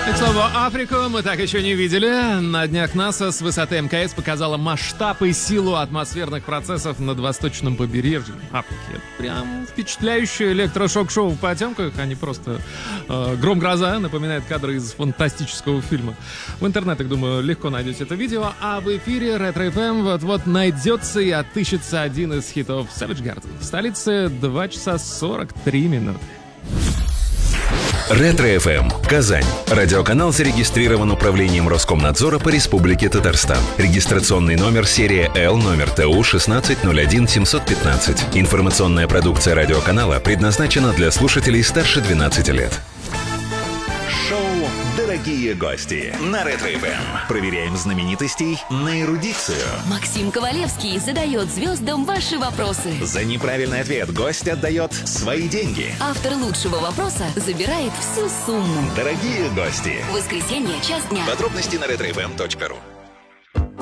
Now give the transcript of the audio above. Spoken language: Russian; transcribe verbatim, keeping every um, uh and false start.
К слову, Африку мы так еще не видели. На днях НАСА с высоты эм ка эс показала масштаб и силу атмосферных процессов над восточным побережьем Африки. Это прям впечатляющее электрошок-шоу в потемках, а не просто э, гром гроза, напоминает кадры из фантастического фильма. В интернетах, думаю, легко найдете это видео, а в эфире Ретро эф эм вот-вот найдется и отыщется один из хитов Savage Garden. В столице два часа сорок три минуты. Ретро эф эм. Казань. Радиоканал зарегистрирован управлением Роскомнадзора по Республике Татарстан. Регистрационный номер серия Л, номер Т У шестнадцать ноль один семьсот пятнадцать. Информационная продукция радиоканала предназначена для слушателей старше двенадцати лет. Шоу «Дорогие гости» на Ретро эф эм. Проверяем знаменитостей на эрудицию. Максим Ковалевский задает звездам ваши вопросы. За неправильный ответ гость отдает свои деньги. Автор лучшего вопроса забирает всю сумму. Дорогие гости. В воскресенье, час дня. Подробности на ретро эф эм точка ру.